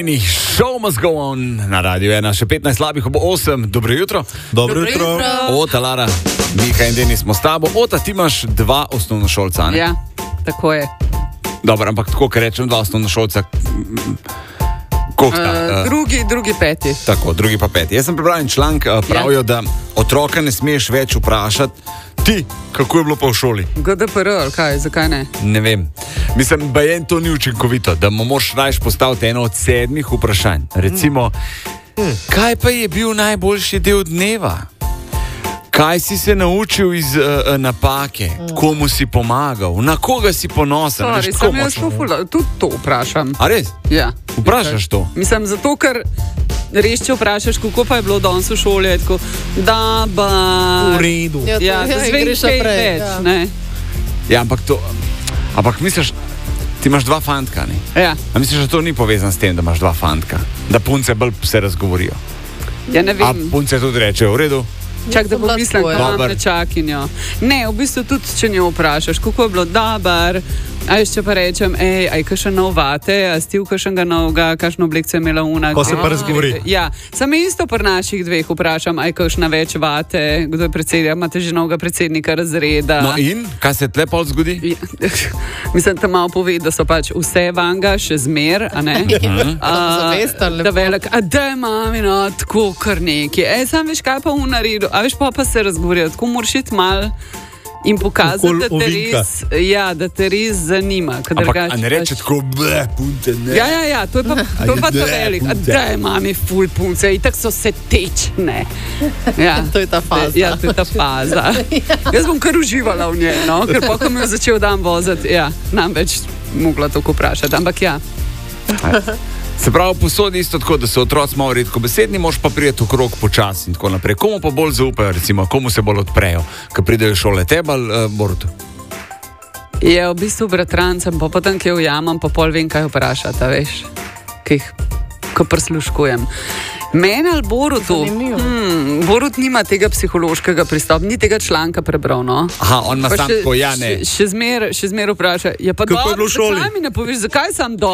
Deni, show must go on na radiju 1, še 15 slabih ob 8. Dobro jutro. Dobro jutro. Ota, Lara, Miha in Deni smo s tabo. Ota, ti imaš 2 osnovnošolca, ne? Ja, tako je. Dobro, ampak tako, ker rečem 2 osnovnošolca, koliko sta? Drugi 5. Tako, drugi pa 5. Jaz sem prebral en članek, pravijo, da otroka ne smeš več vprašati, ti, kako je bilo pa v šoli? GDPR, ali kaj, zakaj ne? Ne vem. Mislim, bajen to ni učinkovito, da mu moraš rajš postaviti eno od 7 vprašanj. Recimo, kaj pa je bil najboljši del dneva? Kaj si se naučil iz napake? Komu si pomagal? Na koga si ponosen? Sorry, sem jaz tudi to vprašam. A res? Ja. Vprašaš to? Mislim, zato, ker res, če vprašaš, kako pa je bilo danes v šoli, je tako, da ba... V redu. Ja, zveš kaj več, ja. ne? Ja, ampak misliš, ti imaš 2 fantka, ne? Ja. A misliš, da to ni povezano s tem, da imaš 2 fantka? Da punce bolj se razgovorijo? Ja, ne A vem. punce tudi rečejo, v redu? Čak, da pomislim, Dobar. da imam nečakinjo. Ne, v bistvu tudi, če njo vprašaš, kako je bilo dobar, a če pa rečem, aj kakšen nov vate, a stil kakšnega novega, kakšno oblekco je imela una. Ko se pa razgovori. Ja, sam isto pri naših 2 vprašam, aj kakšna več vate, kdo je predsednik, imate že novega predsednika razreda. No in, kaj se tle pol zgodi? Ja, mislim, da malo pove, da so pač vse vanga, še zmer, a ne? Zavestan, Da lepo. velik, a da je mami, no, tako kar neki. Sam veš, kaj pa v naredu, a veš, pa se razgovorijo, tako moraš iti mal in pokazati, Okoli da te ovinka. res, ja, da te res zanima. Ampak a ne reče tako, punce, ne. Ja, to je pa ta ne, velik, a punce. da je mami ful punce, itak so se tečne. Ja. To je ta faza. Ja, to je ta faza. Jaz bom kar uživala v njej, no? Ker pa, ko mi je začel dan voziti, ja, nam več mogla toliko vprašati, ampak ja. Se pravi, posodi isto tako, da so otroci malo redko besedni, moš pa prijeti v krog počasi in tako naprej. Komu pa bolj zaupajo, recimo, komu se bolj odprejo, ko pridejo v šole, tebe ali Borutu? Je v bistvu bratrancem, pa potem, ki jo ujamem, pa pol vem, kaj vprašati, veš, ki jih ko prisluškujem. Meni ali Borutu? Zanimivo. Borut nima tega psihološkega pristopa, ni tega članka prebral, no. Aha, on ima Pa sam tako, ja, ne. Še zmer vpraša, ja pa Kako je bilo v šoli? zakaj mi ne poveš, zakaj sam